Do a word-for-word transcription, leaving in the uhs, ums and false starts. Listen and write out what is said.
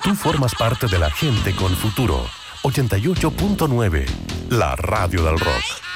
Tú formas parte de la gente con futuro. ochenta y ocho punto nueve, la radio del rock.